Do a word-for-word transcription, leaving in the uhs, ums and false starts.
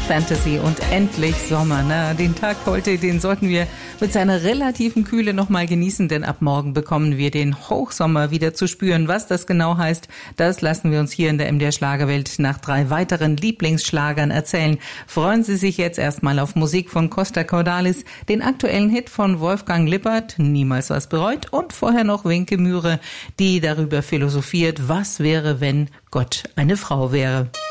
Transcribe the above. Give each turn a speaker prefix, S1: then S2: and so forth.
S1: Fantasy und endlich Sommer. Na, den Tag heute, den sollten wir mit seiner relativen Kühle nochmal genießen, denn ab morgen bekommen wir den Hochsommer wieder zu spüren. Was das genau heißt, das lassen wir uns hier in der M D R Schlagerwelt nach drei weiteren Lieblingsschlagern erzählen. Freuen Sie sich jetzt erstmal auf Musik von Costa Cordalis, den aktuellen Hit von Wolfgang Lippert, Niemals was bereut, und vorher noch Wenke Mühre, die darüber philosophiert, was wäre, wenn Gott eine Frau wäre.